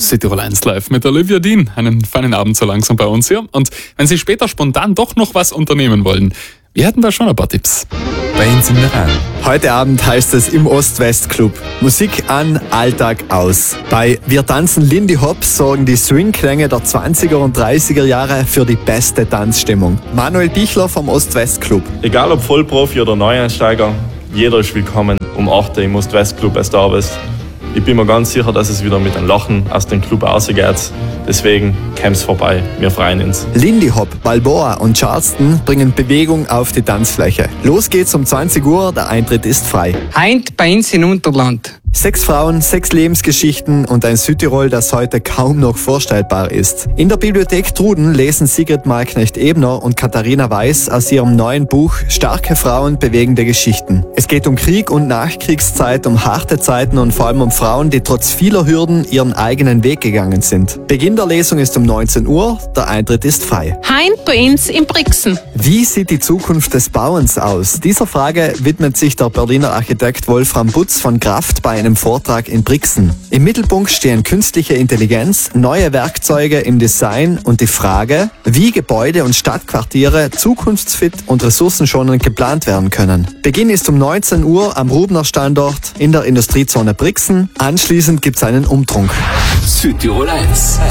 Südtirol 1 Live mit Olivia Dean. Einen feinen Abend so langsam bei uns hier. Und wenn Sie später spontan doch noch was unternehmen wollen, wir hätten da schon ein paar Tipps. Bei uns in der Reihe. Heute Abend heißt es im Ost-West-Club. Musik an, Alltag aus. Bei Wir tanzen Lindy Hop sorgen die Swing-Klänge der 20er und 30er Jahre für die beste Tanzstimmung. Manuel Bichler vom Ost-West-Club. Egal ob Vollprofi oder Neueinsteiger, jeder ist willkommen um 8 Uhr im Ost-West-Club, als du da bist. Ich bin mir ganz sicher, dass es wieder mit einem Lachen aus dem Club rausgeht. Deswegen kommt's vorbei, wir freuen uns. Lindy Hop, Balboa und Charleston bringen Bewegung auf die Tanzfläche. Los geht's um 20 Uhr, der Eintritt ist frei. Heint bei uns in Unterland. 6 Frauen, 6 Lebensgeschichten und ein Südtirol, das heute kaum noch vorstellbar ist. In der Bibliothek Truden lesen Sigrid Malknecht-Ebner und Katharina Weiß aus ihrem neuen Buch Starke Frauen, bewegende Geschichten. Es geht um Krieg und Nachkriegszeit, um harte Zeiten und vor allem um Frauen, die trotz vieler Hürden ihren eigenen Weg gegangen sind. Beginn der Lesung ist um 19 Uhr, der Eintritt ist frei. Heint bei uns in Brixen. Wie sieht die Zukunft des Bauens aus? Dieser Frage widmet sich der Berliner Architekt Wolfram Butz von Kraft bei einem Vortrag in Brixen. Im Mittelpunkt stehen künstliche Intelligenz, neue Werkzeuge im Design und die Frage, wie Gebäude und Stadtquartiere zukunftsfit und ressourcenschonend geplant werden können. Beginn ist um 19 Uhr am Rubner Standort in der Industriezone Brixen. Anschließend gibt es einen Umtrunk. Südtirol 1.